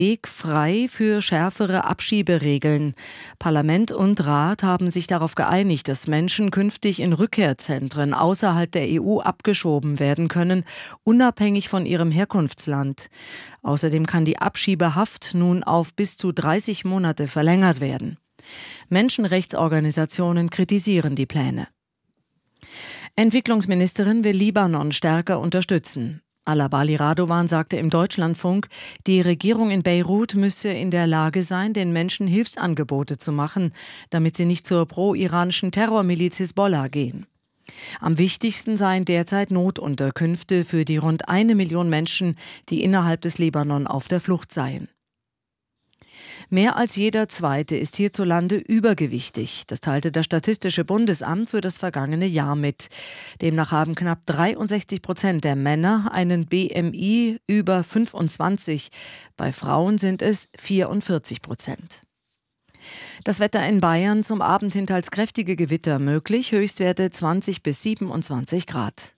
Weg frei für schärfere Abschieberegeln. Parlament und Rat haben sich darauf geeinigt, dass Menschen künftig in Rückkehrzentren außerhalb der EU abgeschoben werden können, unabhängig von ihrem Herkunftsland. Außerdem kann die Abschiebehaft nun auf bis zu 30 Monate verlängert werden. Menschenrechtsorganisationen kritisieren die Pläne. Entwicklungsministerin will Libanon stärker unterstützen. Alabali Radovan sagte im Deutschlandfunk, die Regierung in Beirut müsse in der Lage sein, den Menschen Hilfsangebote zu machen, damit sie nicht zur pro-iranischen Terrormiliz Hisbollah gehen. Am wichtigsten seien derzeit Notunterkünfte für die rund 1 Million Menschen, die innerhalb des Libanon auf der Flucht seien. Mehr als jeder Zweite ist hierzulande übergewichtig. Das teilte das Statistische Bundesamt für das vergangene Jahr mit. Demnach haben knapp 63% der Männer einen BMI über 25. Bei Frauen sind es 44%. Das Wetter in Bayern: zum Abend hin teils kräftige Gewitter möglich, Höchstwerte 20 bis 27 Grad.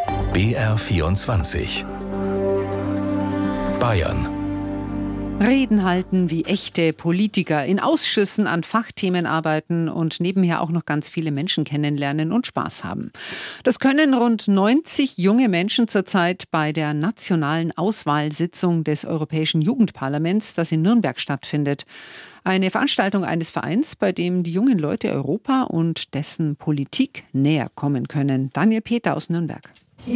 BR24 Bayern. Reden halten wie echte Politiker, in Ausschüssen an Fachthemen arbeiten und nebenher auch noch ganz viele Menschen kennenlernen und Spaß haben. Das können rund 90 junge Menschen zurzeit bei der nationalen Auswahlsitzung des Europäischen Jugendparlaments, das in Nürnberg stattfindet. Eine Veranstaltung eines Vereins, bei dem die jungen Leute Europa und dessen Politik näher kommen können. Daniel Peter aus Nürnberg.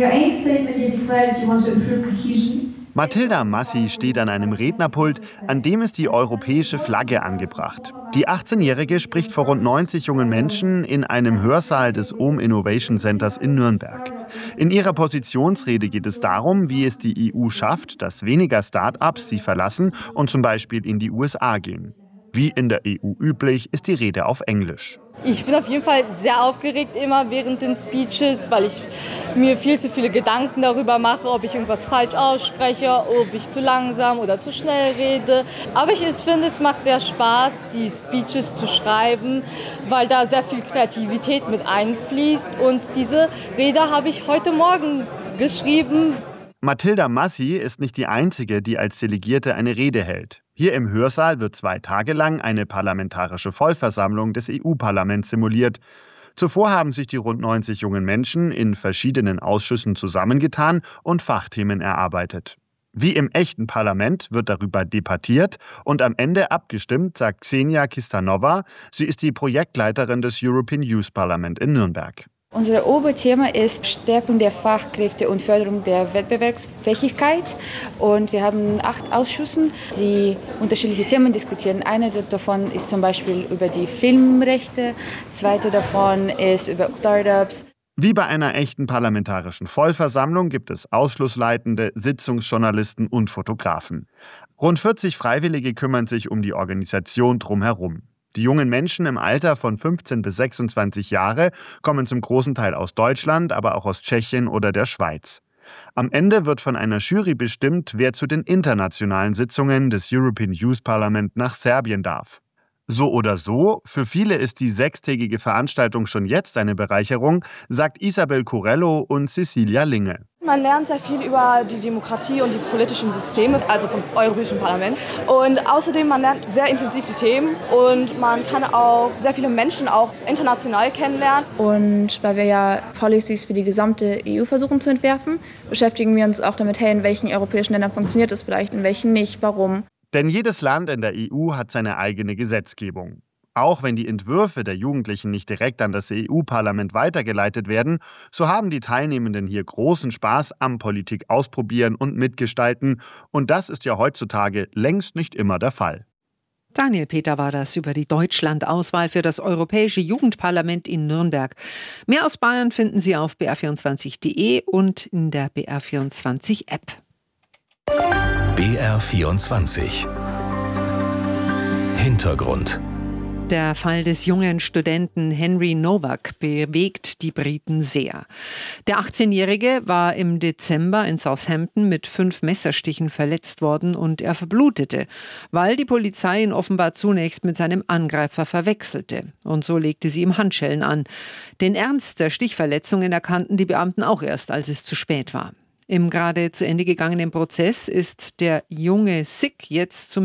Mathilda Massi steht an einem Rednerpult, an dem ist die europäische Flagge angebracht. Die 18-Jährige spricht vor rund 90 jungen Menschen in einem Hörsaal des Ohm Innovation Centers in Nürnberg. In ihrer Positionsrede geht es darum, wie es die EU schafft, dass weniger Start-ups sie verlassen und zum Beispiel in die USA gehen. Wie in der EU üblich, ist die Rede auf Englisch. Ich bin auf jeden Fall sehr aufgeregt immer während den Speeches, weil ich mir viel zu viele Gedanken darüber mache, ob ich irgendwas falsch ausspreche, ob ich zu langsam oder zu schnell rede. Aber ich finde, es macht sehr Spaß, die Speeches zu schreiben, weil da sehr viel Kreativität mit einfließt. Und diese Rede habe ich heute Morgen geschrieben. Mathilda Massi ist nicht die Einzige, die als Delegierte eine Rede hält. Hier im Hörsaal wird 2 Tage lang eine parlamentarische Vollversammlung des EU-Parlaments simuliert. Zuvor haben sich die rund 90 jungen Menschen in verschiedenen Ausschüssen zusammengetan und Fachthemen erarbeitet. Wie im echten Parlament wird darüber debattiert und am Ende abgestimmt, sagt Xenia Kistanova. Sie ist die Projektleiterin des European Youth Parliament in Nürnberg. Unser Oberthema ist Stärkung der Fachkräfte und Förderung der Wettbewerbsfähigkeit. Und wir haben 8 Ausschüsse, die unterschiedliche Themen diskutieren. Einer davon ist zum Beispiel über die Filmrechte, zweite davon ist über Startups. Wie bei einer echten parlamentarischen Vollversammlung gibt es Ausschlussleitende, Sitzungsjournalisten und Fotografen. Rund 40 Freiwillige kümmern sich um die Organisation drumherum. Die jungen Menschen im Alter von 15 bis 26 Jahre kommen zum großen Teil aus Deutschland, aber auch aus Tschechien oder der Schweiz. Am Ende wird von einer Jury bestimmt, wer zu den internationalen Sitzungen des European Youth Parliament nach Serbien darf. So oder so, für viele ist die 6-tägige Veranstaltung schon jetzt eine Bereicherung, sagt Isabel Corello und Cecilia Linge. Man lernt sehr viel über die Demokratie und die politischen Systeme, also vom Europäischen Parlament. Und außerdem, man lernt sehr intensiv die Themen und man kann auch sehr viele Menschen auch international kennenlernen. Und weil wir ja Policies für die gesamte EU versuchen zu entwerfen, beschäftigen wir uns auch damit, in welchen europäischen Ländern funktioniert es vielleicht, in welchen nicht, warum. Denn jedes Land in der EU hat seine eigene Gesetzgebung. Auch wenn die Entwürfe der Jugendlichen nicht direkt an das EU-Parlament weitergeleitet werden, so haben die Teilnehmenden hier großen Spaß am Politik ausprobieren und mitgestalten. Und das ist ja heutzutage längst nicht immer der Fall. Daniel Peter war das über die Deutschland-Auswahl für das Europäische Jugendparlament in Nürnberg. Mehr aus Bayern finden Sie auf br24.de und in der BR24-App. BR24 Hintergrund. Der Fall des jungen Studenten Henry Nowak bewegt die Briten sehr. Der 18-Jährige war im Dezember in Southampton mit 5 Messerstichen verletzt worden und er verblutete, weil die Polizei ihn offenbar zunächst mit seinem Angreifer verwechselte. Und so legte sie ihm Handschellen an. Den Ernst der Stichverletzungen erkannten die Beamten auch erst, als es zu spät war. Im gerade zu Ende gegangenen Prozess ist der junge Sikh jetzt zum